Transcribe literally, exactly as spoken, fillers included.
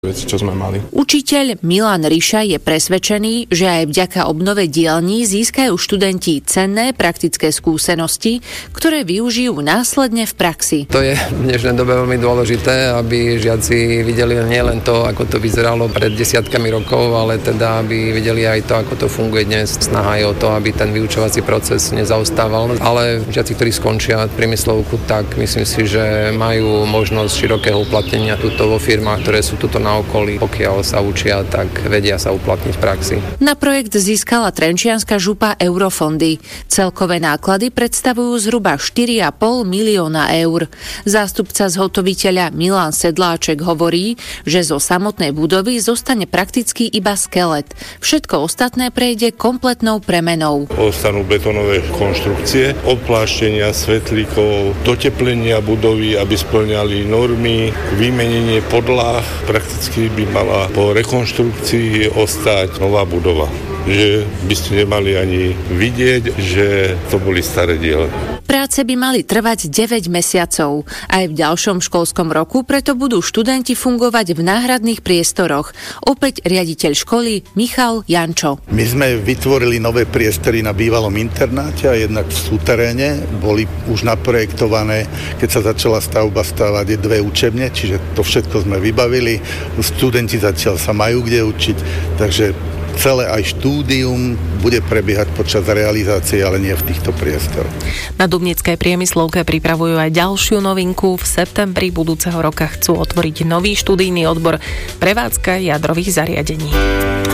veci, čo sme mali. Učiteľ Milan Ríša je presvedčený, že aj vďaka obnove dielní získajú študenti cenné praktické skúsenosti, ktoré využijú následne v praxi. To je v dnešnej dobe veľmi dôležité, aby žiaci videli nielen to, ako to vyzeralo pred desiatkami rokov, ale teda aby videli aj to, ako to funguje dnes. Snaha je o to, aby ten vyučovací proces nezaostával. Ale žiaci, ktorí skončia priemyslovku, tak myslím si, že majú možnosť širokého uplatnenia tuto vo firmách, ktoré sú tuto na okolí. Pokiaľ sa učia, tak vedia sa uplatniť v praxi. Na projekt získala Trenčianska župa eurofondy. Celkové náklady predstavujú zhruba štyri a pol milióna eur. Zástupca zhotoviteľa Milan Sedláček hovorí, že zo samotnej budovy zostane prakticky iba skelet. Všetko ostatné prejde kompletnou premenou. Ostanú betónové konštrukcie, odpláštenia svetlíkov, doteplenia budovy, aby spĺňali normy, vymenenie podlah. Prakticky by mala po rekonštrukcii ostať nová budova. Že by ste nemali ani vidieť, že to boli staré diely. Práce by mali trvať deväť mesiacov. Aj v ďalšom školskom roku preto budú študenti fungovať v náhradných priestoroch. Opäť riaditeľ školy Michal Jančo. My sme vytvorili nové priestory na bývalom internáte a jednak v súteréne boli už naprojektované, keď sa začala stavba stavať dve učebne, čiže to všetko sme vybavili. Študenti zatiaľ sa majú kde učiť, takže celé aj štúdium bude prebiehať počas realizácie, ale nie v týchto priestoroch. Na Dubnickej priemyslovke pripravujú aj ďalšiu novinku. V septembri budúceho roka chcú otvoriť nový študijný odbor prevádzka jadrových zariadení.